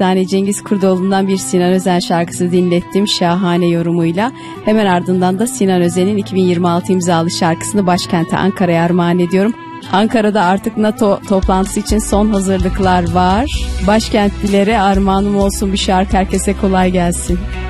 tane Cengiz Kurdoğlu'ndan bir Sinan Özen şarkısı dinlettim şahane yorumuyla. Hemen ardından da Sinan Özen'in 2026 imzalı şarkısını başkente Ankara'ya armağan ediyorum. Ankara'da artık NATO toplantısı için son hazırlıklar var. Başkentlilere armağanım olsun bir şarkı, herkese kolay gelsin.